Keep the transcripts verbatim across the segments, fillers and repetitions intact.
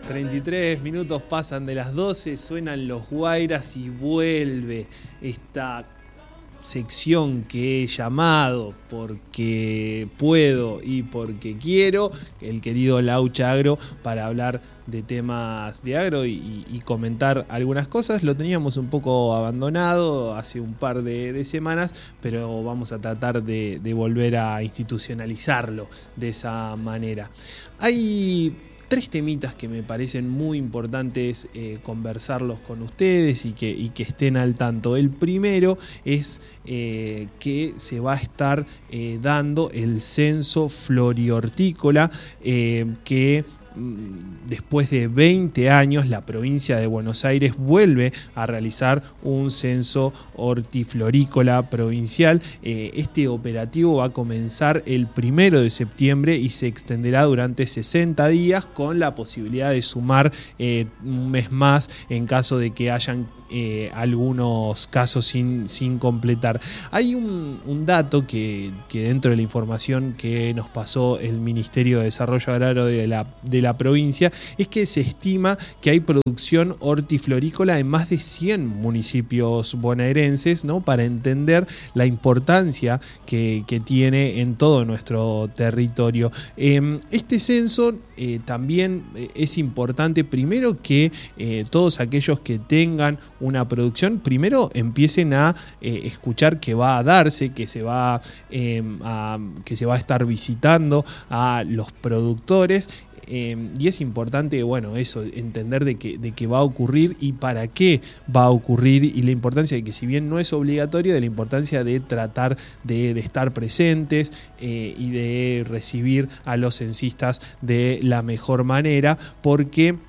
treinta y tres minutos pasan de las doce, suenan los Guairas y vuelve esta sección que he llamado porque puedo y porque quiero, el querido Laucha Agro, para hablar de temas de agro y, y comentar algunas cosas. Lo teníamos un poco abandonado hace un par de, de semanas, pero vamos a tratar de, de volver a institucionalizarlo de esa manera. Hay tres temitas que me parecen muy importantes eh, conversarlos con ustedes y que, y que estén al tanto. El primero es eh, que se va a estar eh, dando el censo florihortícola eh, que después de veinte años la provincia de Buenos Aires vuelve a realizar un censo hortiflorícola provincial. Eh, este operativo va a comenzar el primero de septiembre y se extenderá durante sesenta días con la posibilidad de sumar eh, un mes más en caso de que hayan eh, algunos casos sin, sin completar. Hay un, un dato que, que dentro de la información que nos pasó el Ministerio de Desarrollo Agrario de la, de la la provincia, es que se estima que hay producción hortiflorícola en más de cien municipios bonaerenses, ¿no? Para entender la importancia que, que tiene en todo nuestro territorio. Eh, este censo eh, también es importante, primero que eh, todos aquellos que tengan una producción, primero empiecen a eh, escuchar que va a darse, que se va, eh, a, que se va a estar visitando a los productores. Eh, y es importante, bueno, eso, entender de que, de que va a ocurrir y para qué va a ocurrir, y la importancia de que, si bien no es obligatorio, de la importancia de tratar de, de estar presentes eh, y de recibir a los censistas de la mejor manera, porque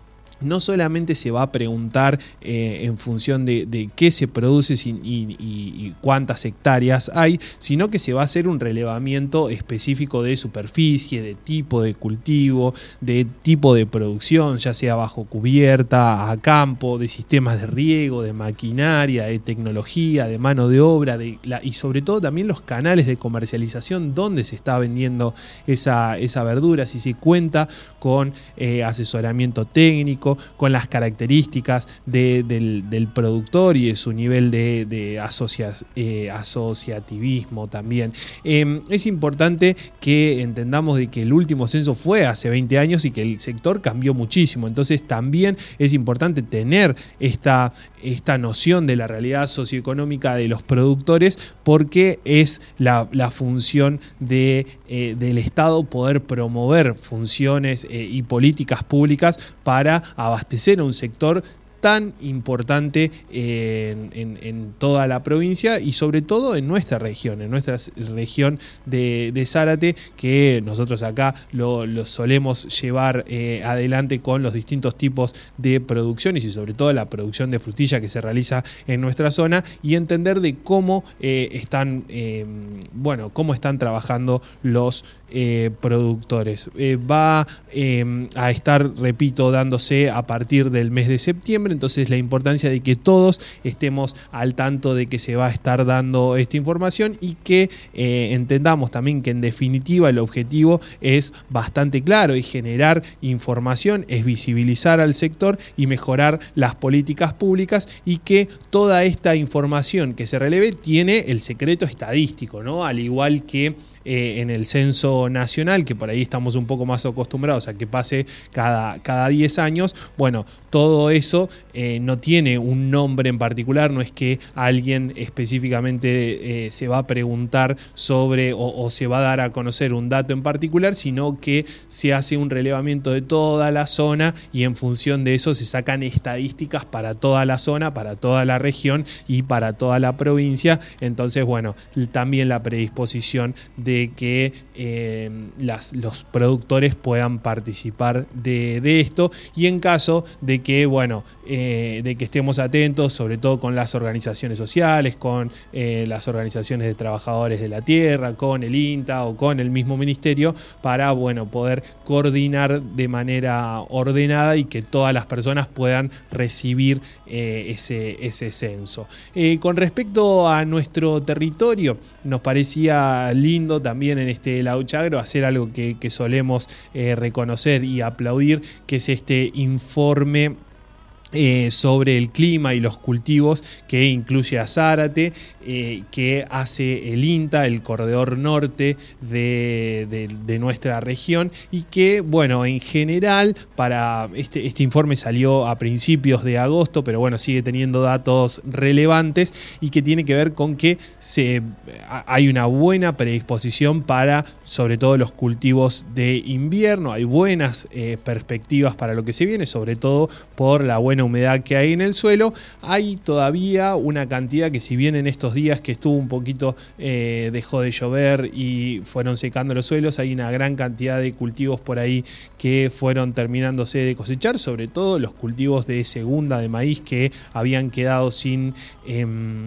no solamente se va a preguntar eh, en función de, de qué se produce y, y, y cuántas hectáreas hay, sino que se va a hacer un relevamiento específico de superficie, de tipo de cultivo, de tipo de producción, ya sea bajo cubierta, a campo, de sistemas de riego, de maquinaria, de tecnología, de mano de obra, de la, y sobre todo también los canales de comercialización donde se está vendiendo esa, esa verdura, si se cuenta con eh, asesoramiento técnico, con las características de, del, del productor y de su nivel de, de asocia, eh, asociativismo también. Eh, es importante que entendamos de que el último censo fue hace veinte años y que el sector cambió muchísimo, entonces también es importante tener esta, esta noción de la realidad socioeconómica de los productores, porque es la, la función de, eh, del Estado poder promover funciones eh, y políticas públicas para abastecer a un sector tan importante en, en, en toda la provincia y sobre todo en nuestra región, en nuestra región de, de Zárate, que nosotros acá lo, lo solemos llevar eh, adelante con los distintos tipos de producciones y sobre todo la producción de frutilla que se realiza en nuestra zona, y entender de cómo eh, están, eh, bueno, cómo están trabajando los eh, productores. Eh, va eh, a estar, repito, dándose a partir del mes de septiembre. Entonces la importancia de que todos estemos al tanto de que se va a estar dando esta información y que eh, entendamos también que en definitiva el objetivo es bastante claro, es generar información, es visibilizar al sector y mejorar las políticas públicas, y que toda esta información que se releve tiene el secreto estadístico, ¿no? Al igual que Eh, en el censo nacional, que por ahí estamos un poco más acostumbrados a que pase cada, cada diez años, bueno, todo eso eh, no tiene un nombre en particular, no es que alguien específicamente eh, se va a preguntar sobre o, o se va a dar a conocer un dato en particular, sino que se hace un relevamiento de toda la zona y en función de eso se sacan estadísticas para toda la zona, para toda la región y para toda la provincia. Entonces, bueno, también la predisposición de de que eh, las, los productores puedan participar de, de esto, y en caso de que, bueno, eh, de que estemos atentos, sobre todo con las organizaciones sociales, con eh, las organizaciones de trabajadores de la tierra, con el INTA o con el mismo ministerio, para, bueno, poder coordinar de manera ordenada y que todas las personas puedan recibir eh, ese, ese censo. Eh, con respecto a nuestro territorio, nos parecía lindo intentado también en este Lauchagro hacer algo que, que solemos eh, reconocer y aplaudir, que es este informe Eh, sobre el clima y los cultivos que incluye a Zárate, eh, que hace el INTA, el corredor norte de, de, de nuestra región, y que, bueno, en general, para este, este informe salió a principios de agosto, pero bueno, sigue teniendo datos relevantes y que tiene que ver con que se, hay una buena predisposición para, sobre todo, los cultivos de invierno. Hay buenas eh, perspectivas para lo que se viene, sobre todo por la buena humedad que hay en el suelo. Hay todavía una cantidad que, si bien en estos días que estuvo un poquito, eh, dejó de llover y fueron secando los suelos, hay una gran cantidad de cultivos por ahí que fueron terminándose de cosechar, sobre todo los cultivos de segunda de maíz que habían quedado sin, eh,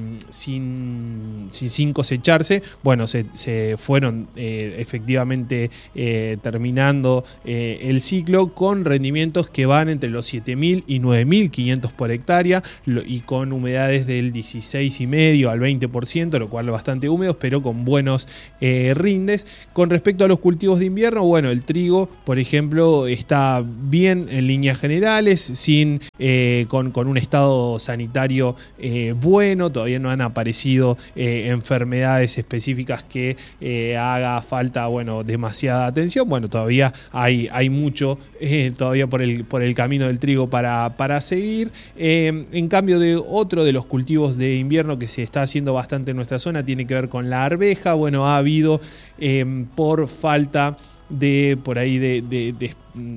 sin, sin, sin cosecharse. Bueno, se, se fueron eh, efectivamente eh, terminando eh, el ciclo con rendimientos que van entre los siete mil y nueve mil quinientos por hectárea y con humedades del dieciséis coma cinco al veinte por ciento, lo cual es bastante húmedos, pero con buenos eh, rindes. Con respecto a los cultivos de invierno, bueno, el trigo, por ejemplo, está bien en líneas generales, sin, eh, con, con un estado sanitario eh, bueno. Todavía no han aparecido eh, enfermedades específicas que eh, haga falta, bueno, demasiada atención. Bueno, todavía hay, hay mucho eh, todavía por el, por el camino del trigo para, para seguir. Eh, en cambio, de otro de los cultivos de invierno que se está haciendo bastante en nuestra zona tiene que ver con la arveja. Bueno, ha habido eh, por falta de por ahí de, de, de,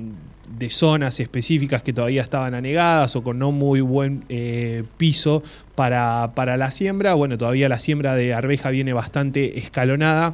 de zonas específicas que todavía estaban anegadas o con no muy buen eh, piso para, para la siembra. Bueno, todavía la siembra de arveja viene bastante escalonada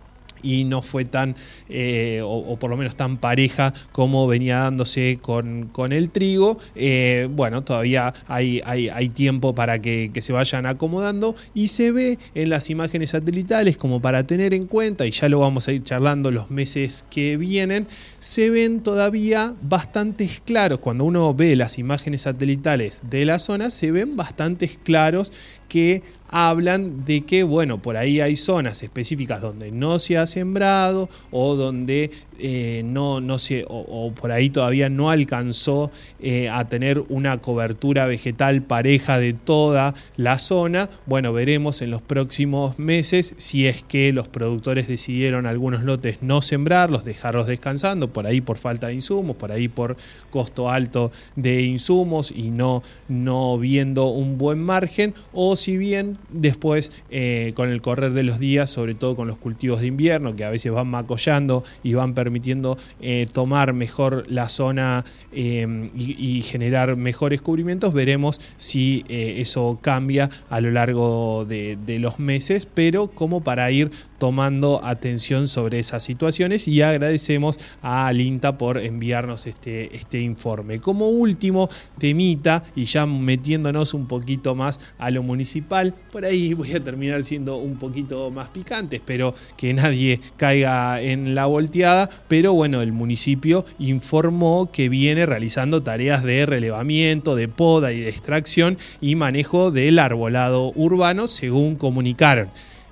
y no fue tan, eh, o, o por lo menos tan pareja como venía dándose con, con el trigo. Eh, bueno, todavía hay, hay, hay tiempo para que, que se vayan acomodando, y se ve en las imágenes satelitales, como para tener en cuenta, y ya lo vamos a ir charlando los meses que vienen, se ven todavía bastantes claros. Cuando uno ve las imágenes satelitales de la zona, se ven bastantes claros que hablan de que, bueno, por ahí hay zonas específicas donde no se ha sembrado o donde eh, no, no se, o, o por ahí todavía no alcanzó eh, a tener una cobertura vegetal pareja de toda la zona. Bueno, veremos en los próximos meses si es que los productores decidieron algunos lotes no sembrarlos, dejarlos descansando, por ahí por falta de insumos, por ahí por costo alto de insumos y no, no viendo un buen margen, o si bien después eh, con el correr de los días, sobre todo con los cultivos de invierno, que a veces van macollando y van permitiendo eh, tomar mejor la zona eh, y, y generar mejores cubrimientos, veremos si eh, eso cambia a lo largo de, de los meses, pero como para ir tomando atención sobre esas situaciones, y agradecemos al INTA por enviarnos este, este informe. Como último temita, y ya metiéndonos un poquito más a lo municipal, por ahí voy a terminar siendo un poquito más picante, espero que nadie caiga en la volteada, pero bueno, el municipio informó que viene realizando tareas de relevamiento, de poda y de extracción y manejo del arbolado urbano, según comunicaron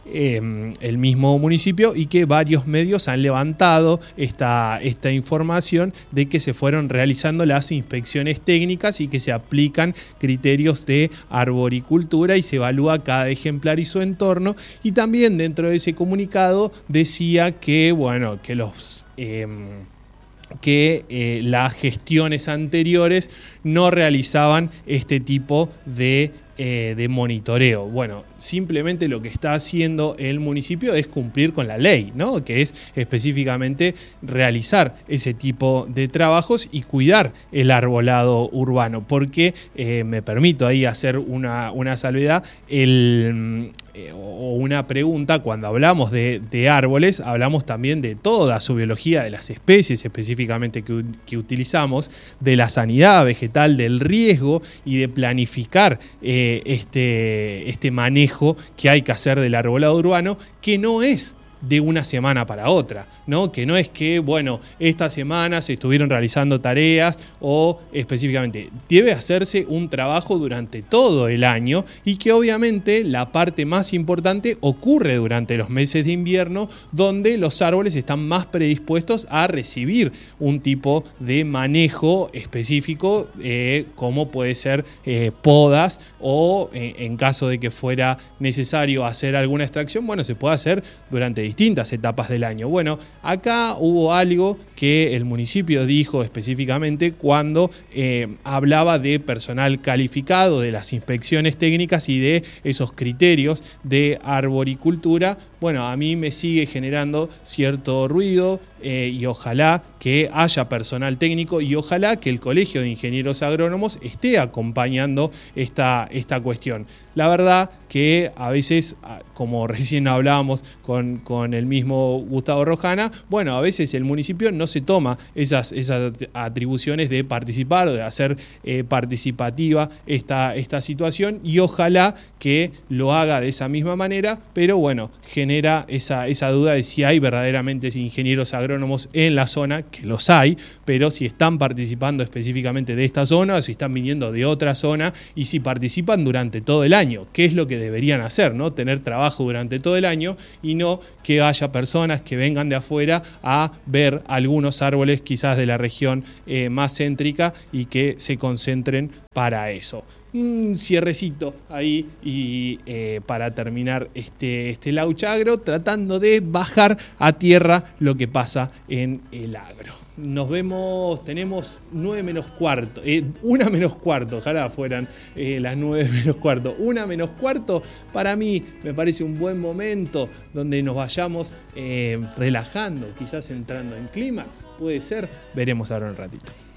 Eh, el mismo municipio, y que varios medios han levantado esta, esta información de que se fueron realizando las inspecciones técnicas y que se aplican criterios de arboricultura y se evalúa cada ejemplar y su entorno. Y también dentro de ese comunicado decía que, bueno, que los eh, que eh, las gestiones anteriores no realizaban este tipo de Eh, de monitoreo. Bueno, simplemente lo que está haciendo el municipio es cumplir con la ley, ¿no? Que es específicamente realizar ese tipo de trabajos y cuidar el arbolado urbano, porque eh, me permito ahí hacer una, una salvedad, el, eh, o una pregunta. Cuando hablamos de, de árboles, hablamos también de toda su biología, de las especies específicamente que, que utilizamos, de la sanidad vegetal, del riesgo y de planificar eh, Este, este manejo que hay que hacer del arbolado urbano, que no es de una semana para otra, ¿no? Que no es que, bueno, esta semana se estuvieron realizando tareas o específicamente, debe hacerse un trabajo durante todo el año y que obviamente la parte más importante ocurre durante los meses de invierno, donde los árboles están más predispuestos a recibir un tipo de manejo específico, eh, como puede ser eh, podas o eh, en caso de que fuera necesario hacer alguna extracción, bueno, se puede hacer durante distintas etapas del año. Bueno, acá hubo algo que el municipio dijo específicamente cuando eh, hablaba de personal calificado, de las inspecciones técnicas y de esos criterios de arboricultura. Bueno, a mí me sigue generando cierto ruido eh, y ojalá que haya personal técnico y ojalá que el Colegio de Ingenieros Agrónomos esté acompañando esta, esta cuestión. La verdad que a veces, como recién hablábamos con, con el mismo Gustavo Rojana, bueno, a veces el municipio no se toma esas, esas atribuciones de participar o de hacer eh, participativa esta, esta situación y ojalá que lo haga de esa misma manera, pero bueno, genera esa, esa duda de si hay verdaderamente ingenieros agrónomos en la zona, que los hay, pero si están participando específicamente de esta zona o si están viniendo de otra zona y si participan durante todo el año, que es lo que deberían hacer, ¿no? Tener trabajo durante todo el año y no que haya personas que vengan de afuera a ver algunos árboles quizás de la región eh, más céntrica y que se concentren para eso. Un cierrecito ahí y eh, para terminar este, este Lauchagro, tratando de bajar a tierra lo que pasa en el agro. Nos vemos, tenemos nueve menos cuarto, eh, una menos cuarto, ojalá fueran eh, las nueve menos cuarto, una menos cuarto, para mí me parece un buen momento donde nos vayamos eh, relajando, quizás entrando en clímax, puede ser, veremos ahora un ratito.